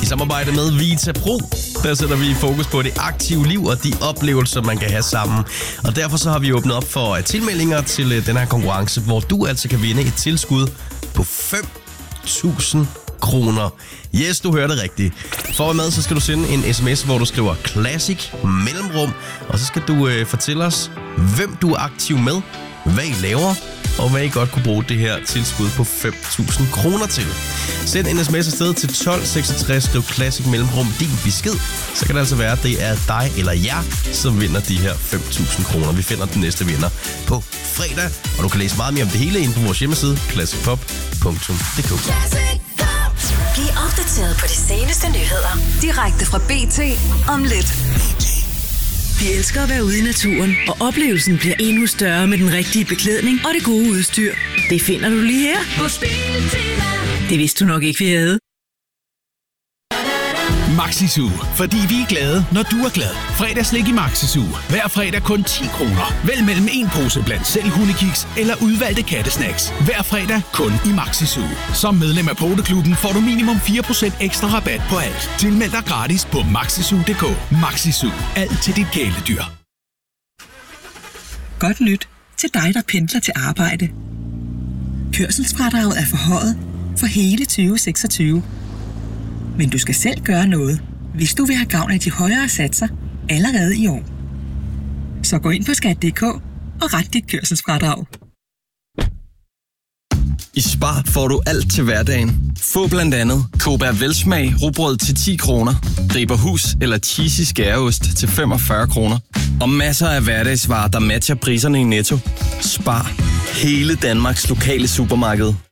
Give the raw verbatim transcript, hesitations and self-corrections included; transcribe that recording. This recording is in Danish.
samarbejde med Vita Pro. Der sætter vi fokus på det aktive liv og de oplevelser, man kan have sammen. Og derfor så har vi åbnet op for tilmeldinger til den her konkurrence, hvor du altså kan vinde et tilskud på fem tusind kroner. Yes, du hørte rigtigt. For at være med, så skal du sende en sms, hvor du skriver Classic mellemrum, og så skal du øh, fortælle os, hvem du er aktiv med, hvad I laver, og hvad I godt kunne bruge det her tilskud på fem tusind kroner til. Send en sms afsted til tolv seksogtres, skriv Classic mellemrum din besked. Så kan det altså være, at det er dig eller jer, som vinder de her fem tusind kroner. Vi finder den næste vinder på fredag, og du kan læse meget mere om det hele inde på vores hjemmeside, classic pop punktum d k. Bliv opdateret på de seneste nyheder direkte fra B T om lidt. Vi elsker at være ude i naturen, og oplevelsen bliver endnu større med den rigtige beklædning og det gode udstyr. Det finder du lige her på Biltema. Det vidste du nok ikke, vi havde. Maxi-Zoo, fordi vi er glade, når du er glad. Fredagslik i Maxi-Zoo. Hver fredag kun ti kroner. Vælg mellem en pose blandt selv hundekiks eller udvalgte kattesnacks. Hver fredag kun i Maxi-Zoo. Som medlem af Poteklubben får du minimum fire procent ekstra rabat på alt. Tilmeld dig gratis på maxizoo punktum d k. Maxi-Zoo. Alt til dit kæledyr. Godt nyt til dig, der pendler til arbejde. Kørselsfradraget er forhøjet for hele tyve seksogtyve. Men du skal selv gøre noget, hvis du vil have gavn af de højere satser allerede i år. Så gå ind på skat punktum d k og ret dit kørselsfradrag. I Spar får du alt til hverdagen. Få blandt andet Cobra Velsmag rugbrød til ti kroner, Riberhus eller cheesy skæreost til femogfyrre kroner. Og masser af hverdagsvarer, der matcher priserne i Netto. Spar. Hele Danmarks lokale supermarked.